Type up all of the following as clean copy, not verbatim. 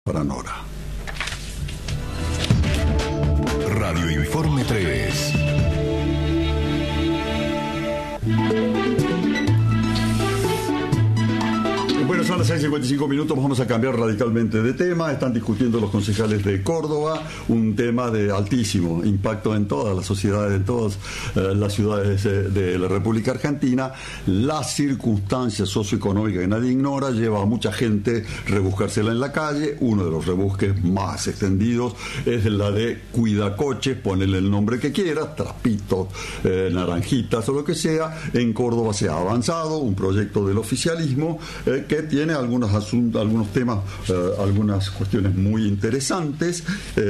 Para Nora. Radio Informe 3. Bueno, son las 6:55, vamos a cambiar radicalmente de tema. Están discutiendo los concejales de Córdoba un tema de altísimo impacto en todas las sociedades, en todas las ciudades de la República Argentina. La circunstancia socioeconómica que nadie ignora lleva a mucha gente rebuscársela en la calle. Uno de los rebusques más extendidos es la de cuidacoches, ponele el nombre que quieras, trapitos, naranjitas o lo que sea. En Córdoba se ha avanzado un proyecto del oficialismo que tiene algunos temas, algunas cuestiones muy interesantes.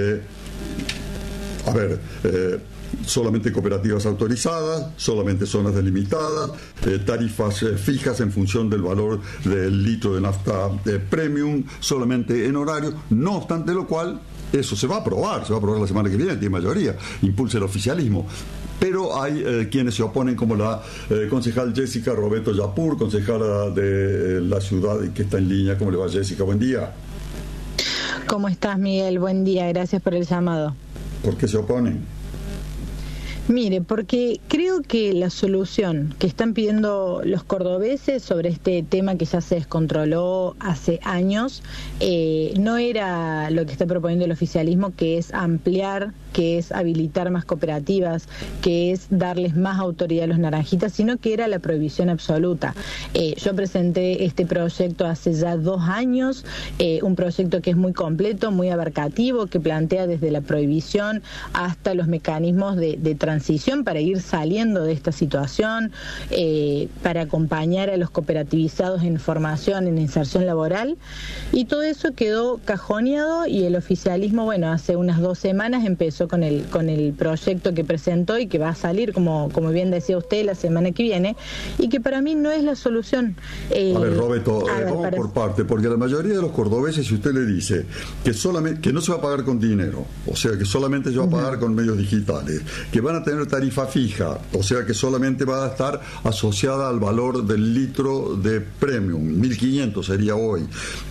Solamente cooperativas autorizadas, solamente zonas delimitadas, tarifas fijas en función del valor del litro de nafta premium, solamente en horario, no obstante lo cual, eso se va a aprobar la semana que viene, tiene mayoría, impulsa el oficialismo. Pero hay quienes se oponen, como la concejal Jessica Roberto Yapur, concejala de la ciudad y que está en línea. ¿Cómo le va, Jessica? Buen día. ¿Cómo estás, Miguel? Buen día, gracias por el llamado. ¿Por qué se oponen? Mire, porque creo que la solución que están pidiendo los cordobeses sobre este tema que ya se descontroló hace años, no era lo que está proponiendo el oficialismo, que es ampliar, que es habilitar más cooperativas, que es darles más autoridad a los naranjitas, sino que era la prohibición absoluta. Yo presenté este proyecto hace ya 2 años, un proyecto que es muy completo, muy abarcativo, que plantea desde la prohibición hasta los mecanismos de transición para ir saliendo de esta situación, para acompañar a los cooperativizados en formación, en inserción laboral, y todo eso quedó cajoneado y el oficialismo, bueno, hace unas 2 semanas empezó con el proyecto que presentó y que va a salir, como bien decía usted, la semana que viene, y que para mí no es la solución. A ver, Roberto, vamos por parte, porque la mayoría de los cordobeses, si usted le dice que no se va a pagar con dinero, o sea, que solamente se va a pagar con medios digitales, que van a tener tarifa fija, o sea, que solamente va a estar asociada al valor del litro de premium, 1.500 sería hoy,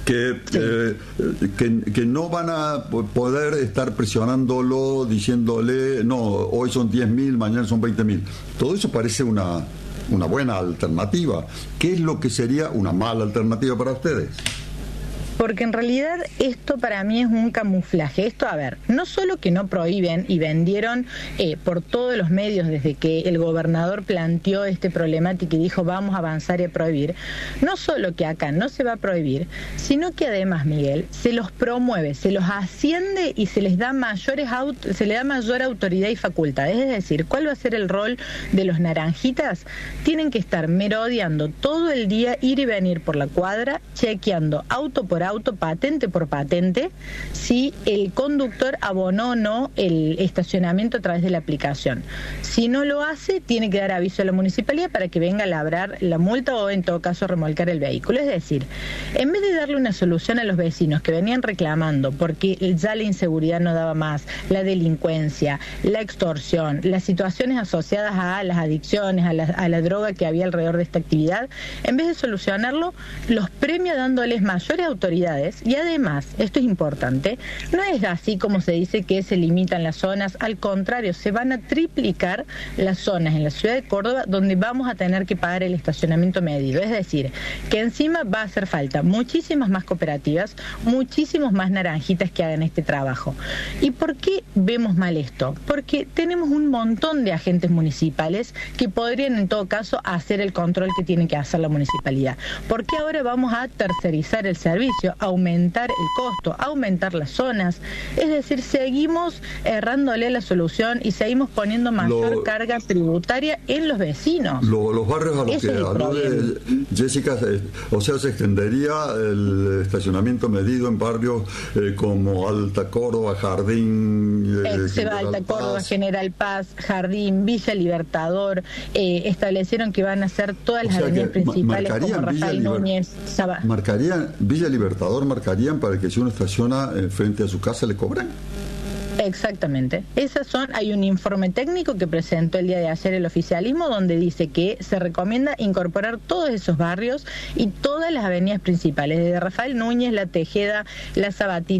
que no van a poder estar presionándolo, diciéndole, no, hoy son 10.000, mañana son 20.000. Todo eso parece una buena alternativa. ¿Qué es lo que sería una mala alternativa para ustedes? Porque en realidad esto para mí es un camuflaje. Esto, a ver, no solo que no prohíben y vendieron por todos los medios desde que el gobernador planteó este problemática y dijo vamos a avanzar y a prohibir, no solo que acá no se va a prohibir, sino que además, Miguel, se los promueve, se los asciende y se les da se le da mayor autoridad y facultades. Es decir, ¿cuál va a ser el rol de los naranjitas? Tienen que estar merodeando todo el día, ir y venir por la cuadra, chequeando auto por auto, patente por patente, si el conductor abonó o no el estacionamiento a través de la aplicación. Si no lo hace, tiene que dar aviso a la municipalidad para que venga a labrar la multa o en todo caso remolcar el vehículo. Es decir, en vez de darle una solución a los vecinos que venían reclamando porque ya la inseguridad no daba más, la delincuencia, la extorsión, las situaciones asociadas a las adicciones, a la droga que había alrededor de esta actividad, en vez de solucionarlo, los premia dándoles mayores autoridades. Y además, esto es importante, no es así como se dice que se limitan las zonas, al contrario, se van a triplicar las zonas en la ciudad de Córdoba donde vamos a tener que pagar el estacionamiento medido. Es decir, que encima va a hacer falta muchísimas más cooperativas, muchísimos más naranjitas que hagan este trabajo. ¿Y por qué vemos mal esto? Porque tenemos un montón de agentes municipales que podrían en todo caso hacer el control que tiene que hacer la municipalidad. ¿Por qué ahora vamos a tercerizar el servicio, aumentar el costo, aumentar las zonas? Es decir, seguimos errándole a la solución y seguimos poniendo mayor carga tributaria en los vecinos. Los barrios a los que habló Jessica, o sea, se extendería el estacionamiento medido en barrios como Alta Córdoba, Jardín, se va a Alta Córdoba, General Paz, Jardín, Villa Libertador, establecieron que van a ser todas las avenidas principales como Rafael Núñez, Villa Libertador marcarían para que si uno estaciona frente a su casa le cobran. Exactamente. Hay un informe técnico que presentó el día de ayer el oficialismo donde dice que se recomienda incorporar todos esos barrios y todas las avenidas principales, desde Rafael Núñez, La Tejeda, La Sabatina,